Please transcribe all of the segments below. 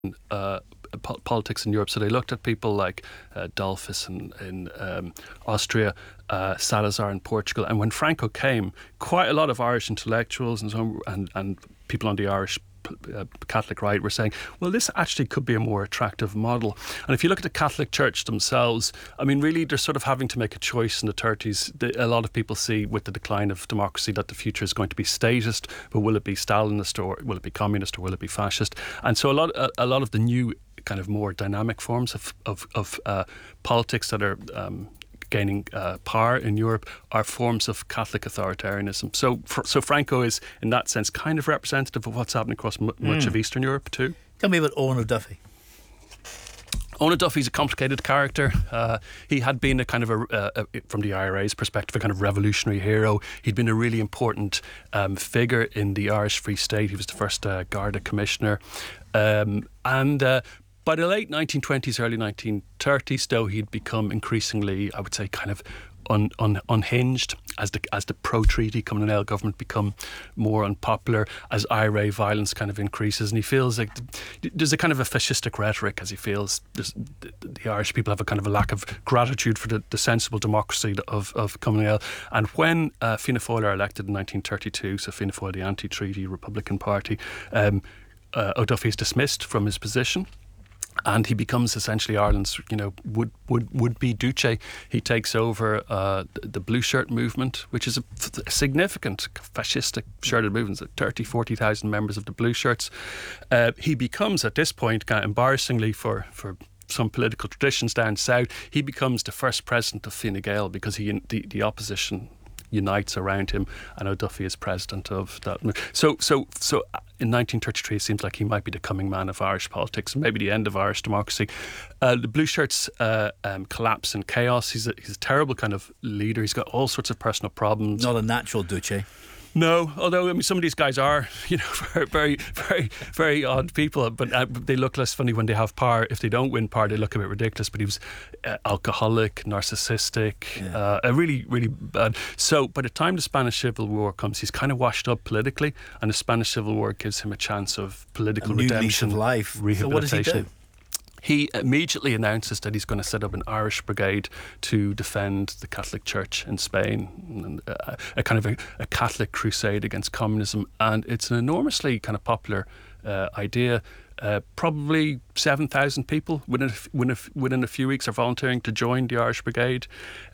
politics in Europe. So they looked at people like Dollfuss in Austria, Salazar in Portugal, and when Franco came, quite a lot of Irish intellectuals and people on the Irish Catholic right were saying, well, this actually could be a more attractive model. And if you look at the Catholic Church themselves, I mean, really, they're sort of having to make a choice in the 30s. A lot of people see with the decline of democracy that the future is going to be statist, but will it be Stalinist, or will it be communist, or will it be fascist? And so a lot of the new kind of more dynamic forms of politics that are gaining power in Europe are forms of Catholic authoritarianism. So Franco is, in that sense, kind of representative of what's happening across much of Eastern Europe too. Tell me about Eoin O'Duffy. Eoin O'Duffy's a complicated character. He had been a kind of from the IRA's perspective, a kind of revolutionary hero. He'd been a really important figure in the Irish Free State. He was the first Garda commissioner. By the late 1920s, early 1930s, though, he'd become increasingly, I would say, kind of unhinged as the pro-treaty Cumann na nGaedheal government become more unpopular, as IRA violence kind of increases, and he feels like there's a kind of a fascistic rhetoric, as he feels the Irish people have a kind of a lack of gratitude for the sensible democracy of Cumann na nGaedheal. And when Fianna Fáil are elected in 1932, so Fianna Fáil, the anti-treaty Republican Party, O'Duffy is dismissed from his position. And he becomes essentially Ireland's, would be Duce. He takes over the Blue Shirt movement, which is a significant fascistic shirted movement. 30, 40,000 members of the Blue Shirts. He becomes, at this point, kind of embarrassingly for some political traditions down south, he becomes the first president of Fine Gael because the opposition unites around him, and O'Duffy is president of that. So in 1933, it seems like he might be the coming man of Irish politics, maybe the end of Irish democracy. The Blue Shirts collapse in chaos. He's a terrible kind of leader. He's got all sorts of personal problems. Not a natural Duce. No, although I mean some of these guys are, very, very, very odd people, but they look less funny when they have power. If they don't win power, they look a bit ridiculous. But he was alcoholic, narcissistic, really, really bad. So by the time the Spanish Civil War comes, he's kind of washed up politically, and the Spanish Civil War gives him a chance of political redemption, lease of life. Rehabilitation. So what does he do? He immediately announces that he's going to set up an Irish brigade to defend the Catholic Church in Spain, and a kind of a Catholic crusade against communism. And it's an enormously kind of popular idea. Probably 7,000 people within a few weeks are volunteering to join the Irish brigade.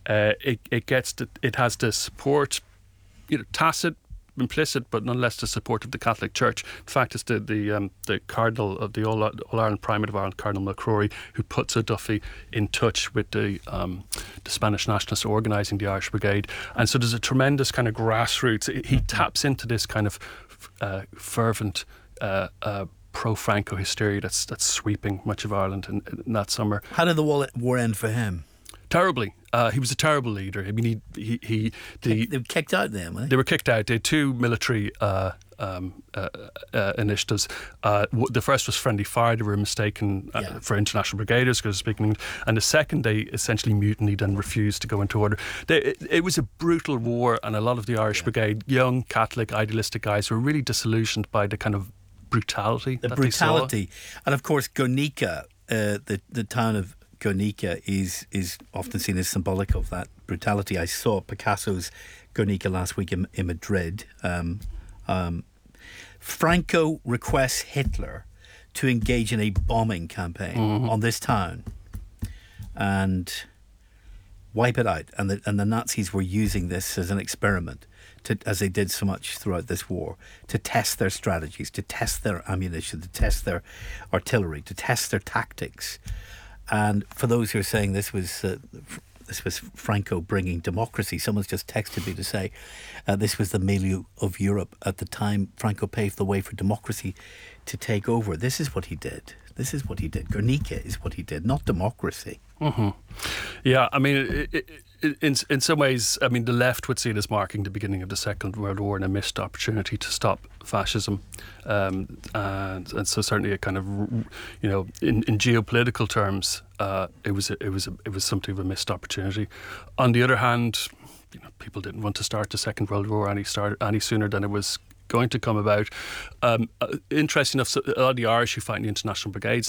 It has the support, tacit, implicit, but nonetheless the support of the Catholic Church. In fact, it's the Cardinal of the All-Ireland Primate of Ireland, Cardinal McCrory, who puts O'Duffy in touch with the Spanish nationalists organising the Irish Brigade. And so there's a tremendous kind of grassroots. He taps into this kind of fervent pro-Franco hysteria that's sweeping much of Ireland in that summer. How did the war end for him? Terribly. He was a terrible leader. I mean, they were kicked out then, weren't they? They were kicked out. They had two military initiatives. The first was friendly fire. They were mistaken for international brigaders because speaking English. And the second, they essentially mutinied and refused to go into order. It was a brutal war, and a lot of the Irish Brigade, young Catholic idealistic guys, were really disillusioned by the kind of brutality. They saw. And of course, Guernica, the town of Guernica is often seen as symbolic of that brutality. I saw Picasso's Guernica last week in Madrid. Franco requests Hitler to engage in a bombing campaign on this town and wipe it out. And the Nazis were using this as an experiment, as they did so much throughout this war, to test their strategies, to test their ammunition, to test their artillery, to test their tactics. And for those who are saying this was Franco bringing democracy, someone's just texted me to say this was the milieu of Europe at the time Franco paved the way for democracy to take over. This is what he did. Guernica is what he did, not democracy. Mm-hmm. Yeah, I mean, in some ways, I mean, the left would see it as marking the beginning of the Second World War and a missed opportunity to stop fascism, and so certainly a kind of, in geopolitical terms, it was something of a missed opportunity. On the other hand, people didn't want to start the Second World War any sooner than it was going to come about. Interesting enough, so a lot of the Irish who fight in the International Brigades